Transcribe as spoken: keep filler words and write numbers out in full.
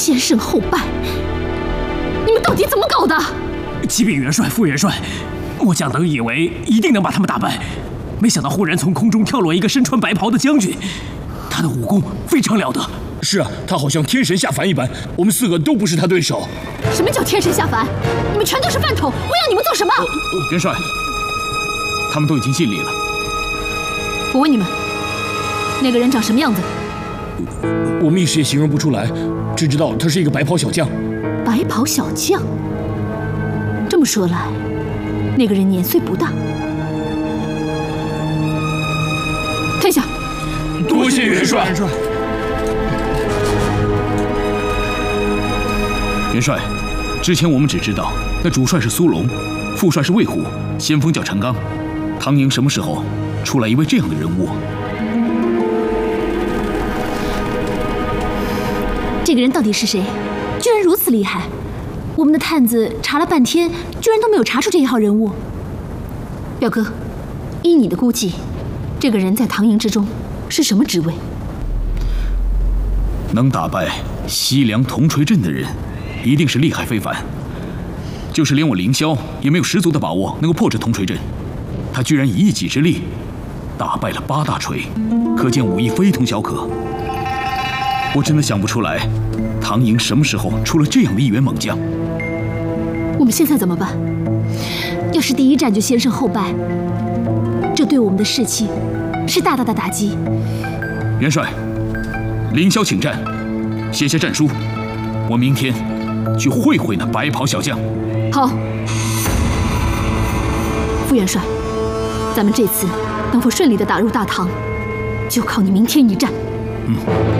先胜后败，你们到底怎么搞的？ 启禀元帅、副元帅，末将等以为一定能把他们打败，没想到忽然从空中跳落一个身穿白袍的将军，他的武功非常了得。 是啊，他好像天神下凡一般，我们四个都不是他对手。 什么叫天神下凡？你们全都是饭桶！我要你们做什么？ 元帅，他们都已经尽力了。 我问你们，那个人长什么样子？ 我们一时也形容不出来，只知道他是一个白袍小将。 白袍小将？这么说来，那个人年岁不大。看一下。 多谢元帅。元帅，之前我们只知道那主帅是苏龙，副帅是魏虎，先锋叫陈刚。唐营什么时候出来一位这样的人物？ 这个人到底是谁？居然如此厉害！我们的探子查了半天，居然都没有查出这一号人物。表哥，依你的估计，这个人在唐营之中是什么职位？ 能打败西凉铜锤阵的人，一定是厉害非凡。就是连我凌霄也没有十足的把握能够破这铜锤阵，他居然以一己之力打败了八大锤，可见武艺非同小可。我真的想不出来，唐营什么时候出了这样的一员猛将。 我们现在怎么办？要是第一战就先胜后败，这对我们的士气是大大的打击。 元帅，凌霄请战，写下战书，我明天去会会那白袍小将。 好，副元帅，咱们这次能否顺利的打入大唐，就靠你明天一战。 嗯。